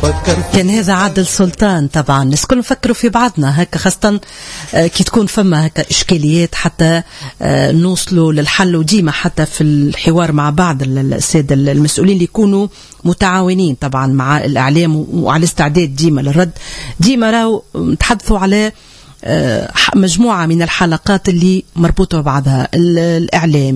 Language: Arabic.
كان هذا عادل سلطان. طبعا الناس كل نفكروا في بعضنا هكا، خاصة كي تكون فما هكا إشكاليات حتى نوصلوا للحل، وديما حتى في الحوار مع بعض السادة المسؤولين اللي يكونوا متعاونين طبعا مع الإعلام وعلى استعداد ديما للرد. ديما راهو نتحدثوا على مجموعة من الحلقات اللي مربوطة ببعضها، الإعلام